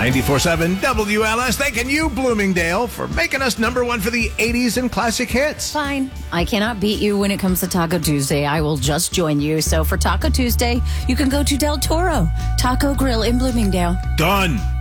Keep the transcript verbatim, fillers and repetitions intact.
ninety-four point seven W L S, thanking you, Bloomingdale, for making us number one for the eighties and classic hits. Fine. I cannot beat you when it comes to Taco Tuesday. I will just join you. So for Taco Tuesday, you can go to Del Toro Taco Grill in Bloomingdale. Done.